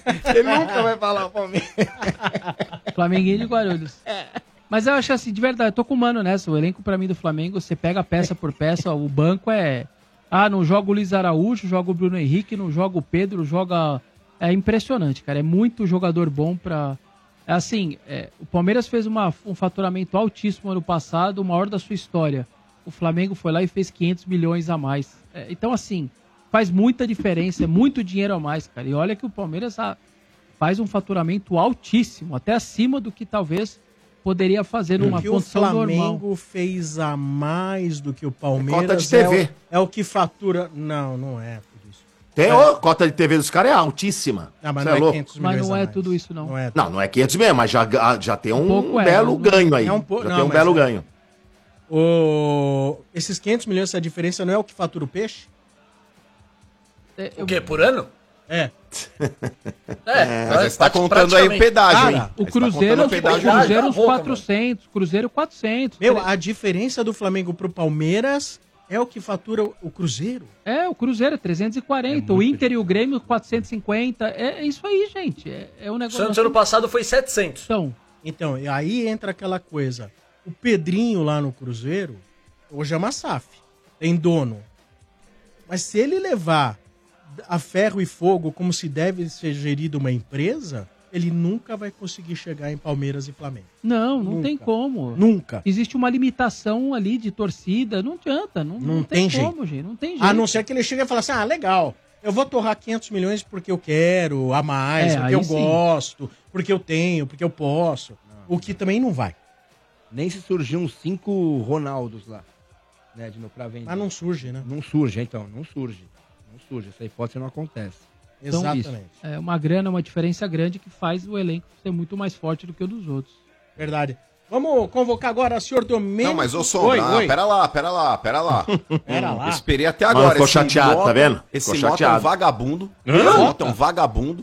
Ele nunca vai falar o Palmeiras. Flamenguinho de Guarulhos. Mas eu acho assim, de verdade, eu tô com o Mano nessa. O elenco pra mim do Flamengo, você pega peça por peça, o banco é... não joga o Luiz Araújo, joga o Bruno Henrique, não joga o Pedro, joga... É impressionante, cara. É muito jogador bom pra... o Palmeiras fez um faturamento altíssimo ano passado, o maior da sua história. O Flamengo foi lá e fez 500 milhões a mais. Então, assim, faz muita diferença, é muito dinheiro a mais, cara. E olha que o Palmeiras faz um faturamento altíssimo, até acima do que talvez poderia fazer numa condição normal. O Flamengo fez a mais do que o Palmeiras. Cota de TV. É o que fatura... Não é por isso. Tem a cota de TV dos caras é altíssima. Mas não é 500 milhões Mas não é tudo isso, não. Não é 500 mesmo, mas já tem um pouco belo ganho aí. Já tem um belo ganho. Esses 500 milhões, a diferença não é o que fatura o peixe? O quê? Por ano? É. Mas você está contando aí o pedágio, hein? O Cruzeiro, uns 400, Cruzeiro 400. A diferença do Flamengo pro Palmeiras é o que fatura o Cruzeiro? O Cruzeiro é 340, o Inter e o Grêmio 450, é isso aí, gente. É um negócio... Santos ano passado foi 700. Então, e aí entra aquela coisa, o Pedrinho lá no Cruzeiro, hoje é uma SAF, tem dono. Mas se ele levar a ferro e fogo como se deve ser gerida uma empresa, ele nunca vai conseguir chegar em Palmeiras e Flamengo. Não tem como. Nunca. Existe uma limitação ali de torcida, não adianta, não tem como, gente, não tem jeito. A não ser que ele chegue e fale assim, legal, eu vou torrar 500 milhões porque eu quero, a mais, porque eu gosto, porque eu tenho, porque eu posso. O que também não vai. Nem se surgir uns 5 Ronaldos lá, né, pra vender. Mas não surge, né? Não surge, então, não surge. Essa hipótese não acontece. Então, exatamente. É uma grana, uma diferença grande que faz o elenco ser muito mais forte do que o dos outros. Verdade. Vamos convocar agora o senhor Domênico. Não, mas ô Sombra, pera lá. Pera lá. Esperei até agora. Mano, ficou chateado, tá vendo? Esse Mota é um vagabundo. Mota é um vagabundo.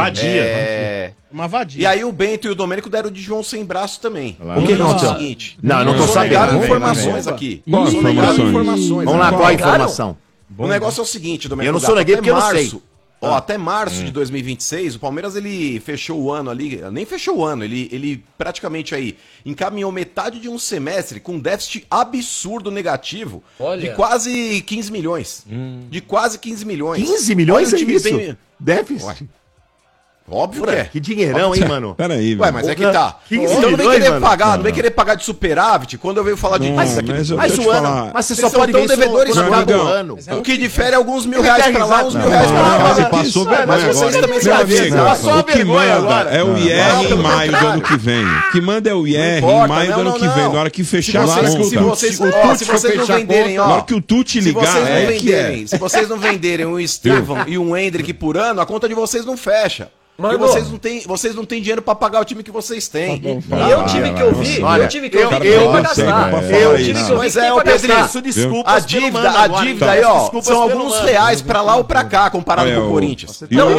Vadia. Uma vadia. E aí o Bento e o Domênico deram de João sem braço também. O que aconteceu? Não, eu não tô sabendo. Informações aqui. Informações. Vamos lá, qual a informação? O negócio é o seguinte, Domênico. Eu não soneguei porque eu não sei. Até março de 2026, o Palmeiras ele fechou o ano ali, nem fechou o ano, ele praticamente aí encaminhou metade de um semestre com um déficit absurdo negativo de quase 15 milhões. De quase 15 milhões. 15 milhões é isso? Déficit? Óbvio que é. Que dinheirão, hein, mano? Peraí, velho. Ué, mas é que tá. 15 então não vem milhões, querer pagar, mano. não vem querer pagar de superávit quando eu venho falar de Mas o ano, mas você só pode ver devedores no final do ano. O que difere é alguns R$1.000 pra lá, uns R$1.000 pra lá. Você passou vergonha Mas vocês agora. também Meu sabem. amigo, Passou o que vergonha manda agora. é o IR em maio do ano que vem. O que manda é o IR em maio do ano que vem. Na hora que fechar a conta. Se vocês não venderem, ó. Na hora que o Tuti ligar, é que é. Se vocês não venderem um Estevão e um Hendrick por ano, a conta de vocês não fecha. Porque vocês não têm dinheiro pra pagar o time que vocês têm. E eu tive que ouvir, Olha, tem pra gastar. eu tive que Mas é, o Pedrinho, desculpa. a dívida aí, ó, são alguns reais pra lá ou pra cá, comparado com o Corinthians. Não,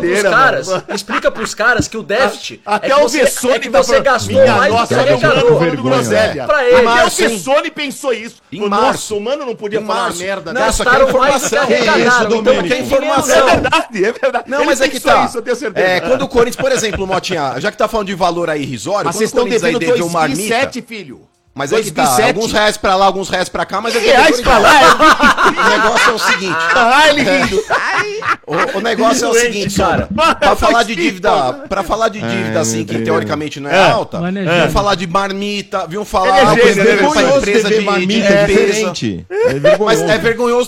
explica pros caras que o déficit até é o que Vessone você gastou mais do que arrecadou. Pra ele. Até o Vessone pensou isso. Em março. O mano não podia falar merda. Não, gastaram mais do que arrecadaram. Então, que é informação. É verdade. Não, mas é que tá. Isso, eu tenho certeza. Quando o Corinthians, por exemplo, Motinha, já que tá falando de valor aí irrisório, mas vocês estão devendo 2007, filho. Mas é que tá, alguns reais pra lá, alguns reais pra cá, mas é reais pra lá. O negócio é o seguinte. Ele rindo. O negócio é o seguinte, cara. Pra falar de dívida, assim, que teoricamente não é alta, viu falar de marmita, viu falar pra empresa de limpeza. Mas é vergonhoso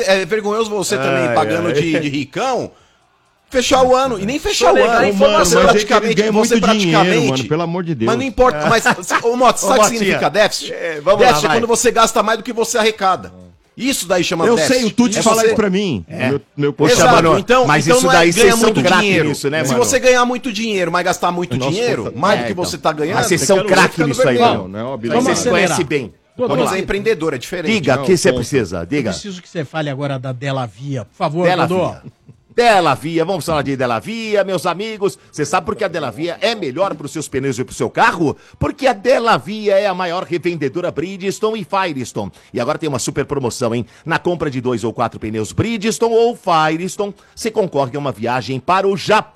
você também pagando de ricão. Fechar o ano, e nem fechar o ano, você praticamente, mano, pelo amor de Deus. Mas não importa, mas, ô Mota, sabe o que significa déficit? Déficit é quando você gasta mais do que você arrecada. Isso daí chama déficit. Eu sei, o Tuti fala isso pra mim. Exato, então isso daí ganha muito dinheiro nisso, né, Se mano? você ganhar muito dinheiro, mas gastar muito dinheiro, mais do que você tá ganhando... Mas vocês são craque nisso aí, mano. Vocês conhecem bem. Vamos é empreendedor, é diferente. Diga, o que você precisa, diga. Eu preciso que você fale agora da Della Via, por favor, Dodô. Della Via, vamos falar de Della Via, meus amigos. Você sabe por que a Della Via é melhor para os seus pneus e para o seu carro? Porque a Della Via é a maior revendedora Bridgestone e Firestone. E agora tem uma super promoção, hein? Na compra de 2 ou 4 pneus Bridgestone ou Firestone, você concorre a uma viagem para o Japão.